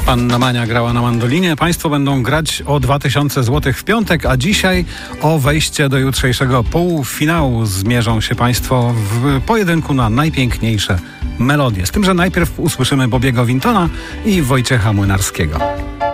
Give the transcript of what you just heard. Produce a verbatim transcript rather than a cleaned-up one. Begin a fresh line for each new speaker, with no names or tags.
Panna Mania grała na mandolinie. Państwo będą grać o dwa tysiące złotych w piątek, a dzisiaj o wejście do jutrzejszego półfinału zmierzą się Państwo w pojedynku na najpiękniejsze melodie. Z tym, że najpierw usłyszymy Bobiego Wintona i Wojciecha Młynarskiego.